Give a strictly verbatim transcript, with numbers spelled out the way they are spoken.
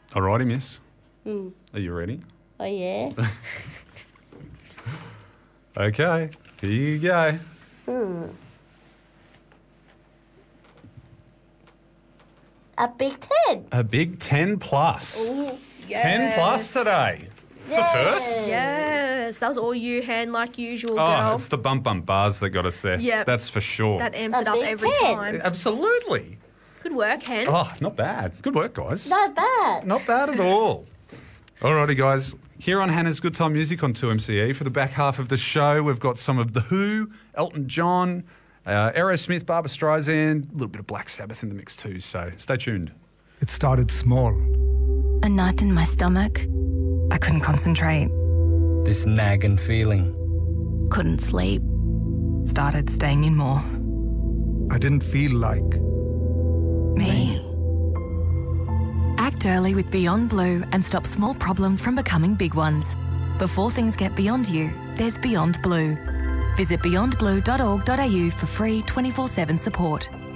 All righty, miss. Mm. Are you ready? Oh, yeah. Okay, here you go. Hmm. A Big Ten. A big ten plus. Ooh. Yes. ten plus today. It's a first. Yes, that was all you, Hen, like usual, Oh, girl. it's the bump bump bars that got us there. Yep. That's for sure. That amps A it up big every ten. time. Absolutely. Good work, Hen. Oh, not bad. Good work, guys. Not bad. Not bad at all. Alrighty, guys. Here on Hannah's Good Time Music on two M C E, for the back half of the show, we've got some of The Who, Elton John, uh, Aerosmith, Barbra Streisand, a little bit of Black Sabbath in the mix too, so stay tuned. It started small. A knot in my stomach. I couldn't concentrate. This nagging feeling. Couldn't sleep. Started staying in more. I didn't feel like. Me. Act early with Beyond Blue and stop small problems from becoming big ones. Before things get beyond you, there's Beyond Blue. Visit beyond blue dot org dot a u for free twenty-four seven support.